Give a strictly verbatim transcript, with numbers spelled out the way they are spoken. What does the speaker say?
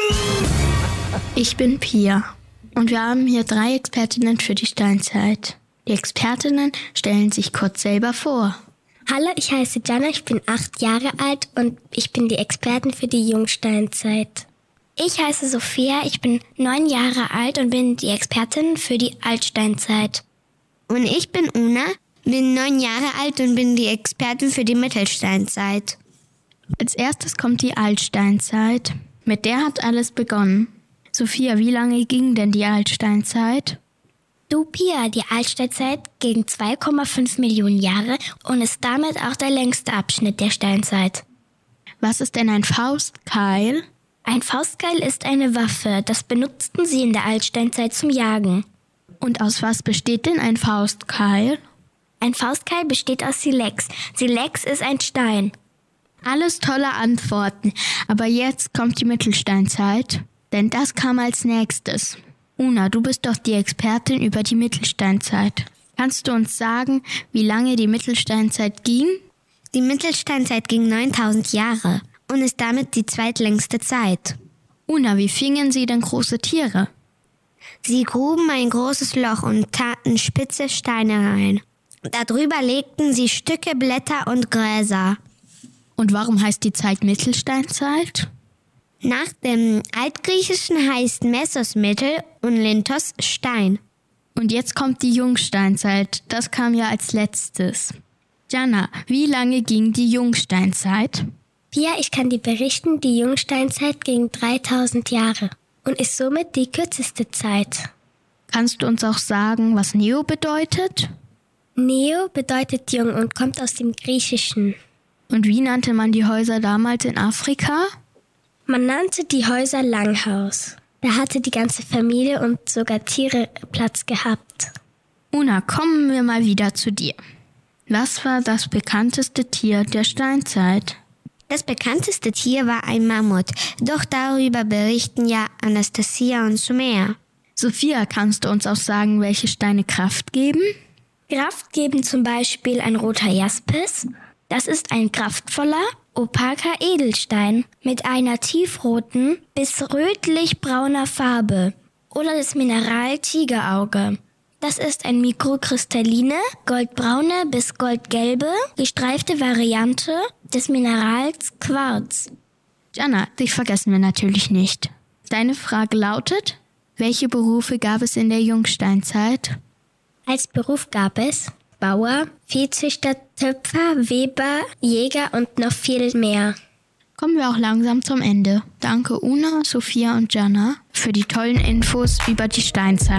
Ich bin Pia und wir haben hier drei Expertinnen für die Steinzeit. Die Expertinnen stellen sich kurz selber vor. Hallo, ich heiße Jana, ich bin acht Jahre alt und ich bin die Expertin für die Jungsteinzeit. Ich heiße Sophia, ich bin neun Jahre alt und bin die Expertin für die Altsteinzeit. Und ich bin Una, bin neun Jahre alt und bin die Expertin für die Mittelsteinzeit. Als erstes kommt die Altsteinzeit. Mit der hat alles begonnen. Sophia, wie lange ging denn die Altsteinzeit? Du, Pia, die Altsteinzeit ging zwei Komma fünf Millionen Jahre und ist damit auch der längste Abschnitt der Steinzeit. Was ist denn ein Faustkeil? Ein Faustkeil ist eine Waffe, das benutzten sie in der Altsteinzeit zum Jagen. Und aus was besteht denn ein Faustkeil? Ein Faustkeil besteht aus Silex. Silex ist ein Stein. Alles tolle Antworten, aber jetzt kommt die Mittelsteinzeit, denn das kam als nächstes. Una, du bist doch die Expertin über die Mittelsteinzeit. Kannst du uns sagen, wie lange die Mittelsteinzeit ging? Die Mittelsteinzeit ging neuntausend Jahre und ist damit die zweitlängste Zeit. Una, wie fingen sie denn große Tiere? Sie gruben ein großes Loch und taten spitze Steine rein. Darüber legten sie Stücke, Blätter und Gräser. Und warum heißt die Zeit Mittelsteinzeit? Nach dem Altgriechischen heißt Messos Mittel und Lintos Stein. Und jetzt kommt die Jungsteinzeit. Das kam ja als letztes. Jana, wie lange ging die Jungsteinzeit? Pia, ich kann dir berichten, die Jungsteinzeit ging dreitausend Jahre und ist somit die kürzeste Zeit. Kannst du uns auch sagen, was Neo bedeutet? Neo bedeutet jung und kommt aus dem Griechischen. Und wie nannte man die Häuser damals in Afrika? Man nannte die Häuser Langhaus. Da hatte die ganze Familie und sogar Tiere Platz gehabt. Una, kommen wir mal wieder zu dir. Was war das bekannteste Tier der Steinzeit? Das bekannteste Tier war ein Mammut, doch darüber berichten ja Anastasia und Sumer. Sophia, kannst du uns auch sagen, welche Steine Kraft geben? Kraft geben zum Beispiel ein roter Jaspis. Das ist ein kraftvoller, opaker Edelstein mit einer tiefroten bis rötlich-brauner Farbe. Oder das Mineral Tigerauge. Das ist eine mikrokristalline, goldbraune bis goldgelbe, gestreifte Variante des Minerals Quarz. Jana, dich vergessen wir natürlich nicht. Deine Frage lautet, welche Berufe gab es in der Jungsteinzeit? Als Beruf gab es Bauer, Viehzüchter, Töpfer, Weber, Jäger und noch viel mehr. Kommen wir auch langsam zum Ende. Danke Una, Sophia und Jana für die tollen Infos über die Steinzeit.